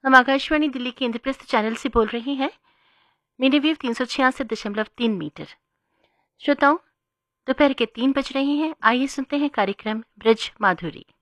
हम आकाशवाणी दिल्ली के इंद्रप्रस्थ चैनल से बोल रहे हैं। Media wave 366.3 metre. श्रोताओं, दोपहर के 3 बज रहे हैं। आइए सुनते हैं कार्यक्रम ब्रज माधुरी।